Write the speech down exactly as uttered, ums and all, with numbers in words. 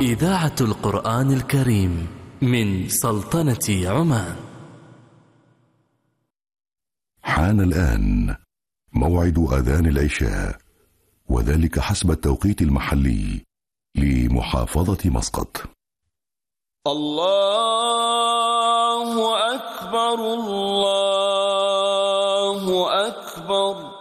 إذاعة القرآن الكريم من سلطنة عمان. حان الآن موعد أذان العشاء، وذلك حسب التوقيت المحلي لمحافظة مسقط. الله